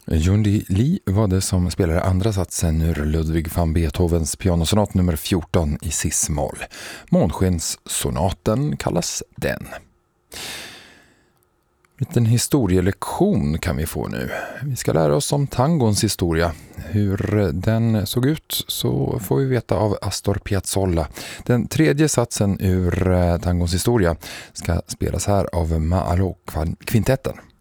Jundi Lee var det som spelade andra satsen ur Ludwig van Beethovens pianosonat nummer 14 i cis-moll. Månskenssonaten kallas den. En liten historielektion kan vi få nu. Vi ska lära oss om tangons historia. Hur den såg ut så får vi veta av Astor Piazzolla. Den tredje satsen ur tangons historia ska spelas här av Maaló-kvintetten.